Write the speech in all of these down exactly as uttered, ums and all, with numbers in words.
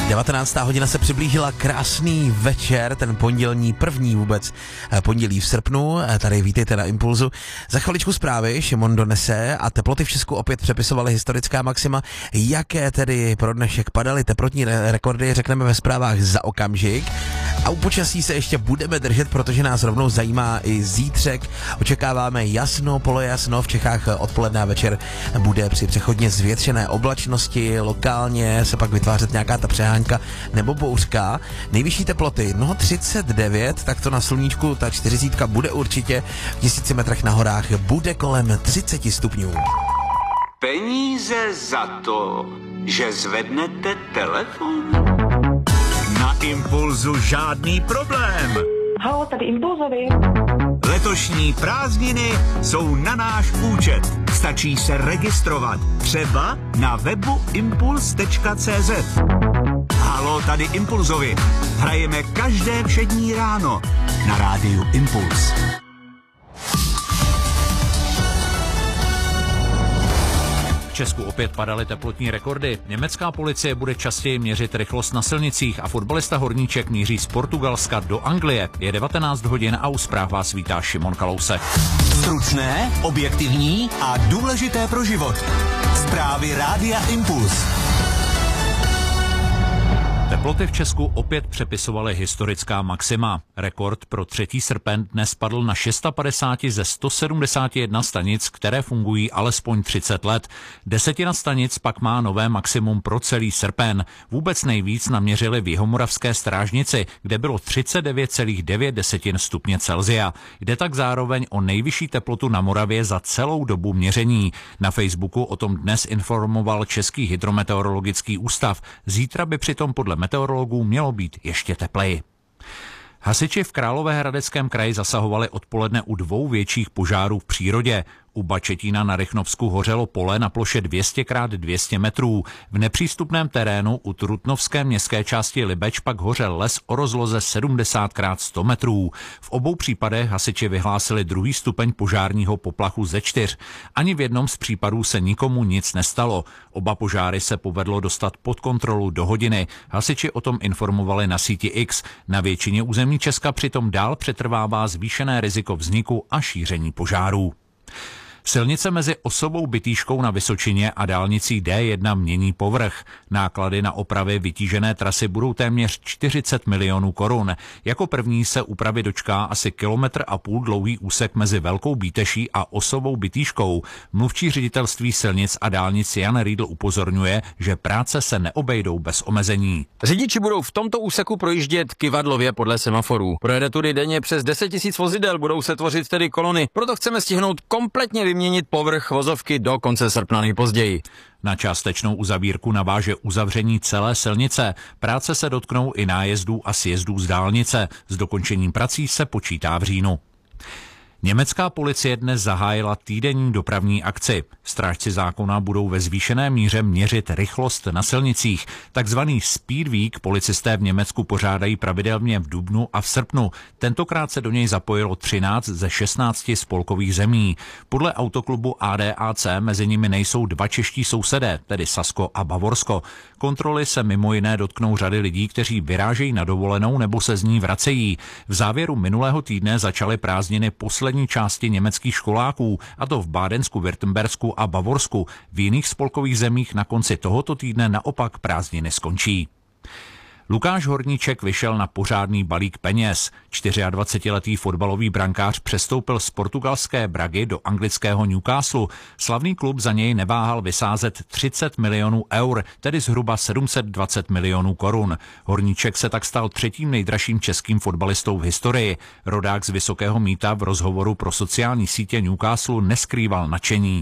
devatenáctá hodina se přiblížila, krásný večer, ten pondělní, první vůbec pondělí v srpnu. Tady vítejte na Impulzu. Za chviličku zprávy Šimon donese a teploty v Česku opět přepisovaly historická maxima. Jaké tedy pro dnešek padaly teplotní rekordy, řekneme ve zprávách za okamžik. A u počasí se ještě budeme držet, protože nás rovnou zajímá i zítřek. Očekáváme jasno, polojasno, v Čechách odpoledne a večer bude při přechodně zvětšené oblačnosti, lokálně se pak vytvářet nějaká ta přehánka nebo bouřka. Nejvyšší teploty, no třicet devět, tak to na sluníčku, ta čtyřicítka bude určitě, v tisíci metrech na horách bude kolem třicet stupňů. Peníze za to, že zvednete telefon? Na Impulzu žádný problém. Halo, tady Impulzovi. Letošní prázdniny jsou na náš účet. Stačí se registrovat. Třeba na webu impuls tečka cé zet. Halo, tady Impulzovi. Hrajeme každé všední ráno na rádiu Impuls. V Česku opět padaly teplotní rekordy. Německá policie bude častěji měřit rychlost na silnicích a fotbalista Horníček míří z Portugalska do Anglie. Je devatenáct hodin a u zpráv vás vítá Šimon Kalousek. Stručné, objektivní a důležité pro život. Zprávy rádia Impuls. Teploty v Česku opět přepisovaly historická maxima. Rekord pro třetí srpen dnes padl na padesát šest ze sto sedmdesát jedna stanic, které fungují alespoň třicet let. Desetina stanic pak má nové maximum pro celý srpen. Vůbec nejvíc naměřili v Jihomoravské Strážnici, kde bylo třicet devět celá devět stupně Celsia. Jde tak zároveň o nejvyšší teplotu na Moravě za celou dobu měření. Na Facebooku o tom dnes informoval Český hydrometeorologický ústav. Zítra by přitom podle meteorologů mělo být ještě tepleji. Hasiči v Královéhradeckém kraji zasahovali odpoledne u dvou větších požárů v přírodě. U Bačetína na Rychnovsku hořelo pole na ploše dvě stě krát dvě stě metrů. V nepřístupném terénu u Trutnovské městské části Libeč pak hořel les o rozloze sedmdesát krát sto metrů. V obou případech hasiči vyhlásili druhý stupeň požárního poplachu ze čtyř. Ani v jednom z případů se nikomu nic nestalo. Oba požáry se povedlo dostat pod kontrolu do hodiny. Hasiči o tom informovali na síti X. Na většině území Česka přitom dál přetrvává zvýšené riziko vzniku a šíření požárů. Silnice mezi Osovou Bytýškou na Vysočině a dálnicí D jedna mění povrch. Náklady na opravy vytížené trasy budou téměř čtyřicet milionů korun. Jako první se úpravy dočká asi kilometr a půl dlouhý úsek mezi Velkou Bíteší a Osovou Bytýškou. Mluvčí ředitelství silnic a dálnic Jan Riedl upozorňuje, že práce se neobejdou bez omezení. Řidiči budou v tomto úseku projíždět kyvadlově podle semaforů. Projede tudy denně přes deset tisíc vozidel, budou se tvořit tedy kolony. Proto chceme stihnout kompletně vyměnit povrch vozovky do konce srpna nejpozději. Na částečnou uzavírku naváže uzavření celé silnice. Práce se dotknou i nájezdů a sjezdů z dálnice. S dokončením prací se počítá v říjnu. Německá policie dnes zahájila týdenní dopravní akci. Strážci zákona budou ve zvýšené míře měřit rychlost na silnicích. Takzvaný Speed Week policisté v Německu pořádají pravidelně v dubnu a v srpnu. Tentokrát se do něj zapojilo třináct ze šestnácti spolkových zemí. Podle autoklubu A D A C mezi nimi nejsou dva čeští sousedé, tedy Sasko a Bavorsko. Kontroly se mimo jiné dotknou řady lidí, kteří vyrážejí na dovolenou nebo se z ní vracejí. V závěru minulého týdne začaly prázdniny poslední části německých školáků, a to v Bádensku, Württembersku a Bavorsku. V jiných spolkových zemích na konci tohoto týdne naopak prázdniny skončí. Lukáš Horníček vyšel na pořádný balík peněz. dvacetičtyřletý fotbalový brankář přestoupil z portugalské Bragy do anglického Newcastle. Slavný klub za něj neváhal vysázet třicet milionů eur, tedy zhruba sedm set dvacet milionů korun. Horníček se tak stal třetím nejdražším českým fotbalistou v historii. Rodák z Vysokého Mýta v rozhovoru pro sociální sítě Newcastle neskrýval nadšení.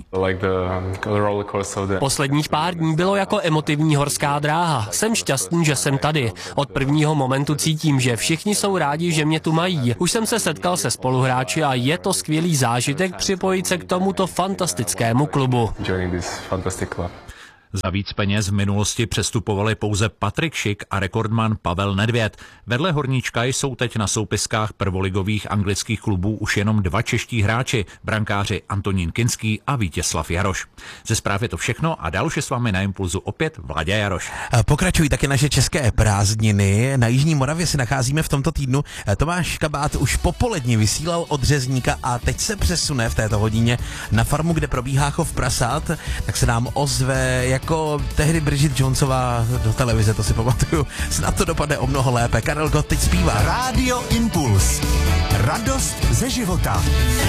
Posledních pár dní bylo jako emotivní horská dráha. Jsem šťastný, že jsem tady. Od prvního momentu cítím, že všichni jsou rádi, že mě tu mají. Už jsem se setkal se spoluhráči a je to skvělý zážitek připojit se k tomuto fantastickému klubu. Za víc peněz v minulosti přestupovali pouze Patrik Schick a rekordman Pavel Nedvěd. Vedle Horníčka jsou teď na soupiskách prvoligových anglických klubů už jenom dva čeští hráči, brankáři Antonín Kinský a Vítězslav Jaroš. Ze zprávy je to všechno a dál už je s vámi na Impulzu opět Vláďa Jaroš. Pokračují taky naše české prázdniny. Na Jižní Moravě se nacházíme v tomto týdnu. Tomáš Kabát už popolední vysílal od Řezníka a teď se přesune v této hodině na farmu, kde probíhá chov prasat, tak se nám ozve jako tehdy Bridget Jonesová do televize, to si pamatuju. Snad to dopadne o mnoho lépe. Karel Gott teď zpívá. Rádio Impuls. Radost ze života.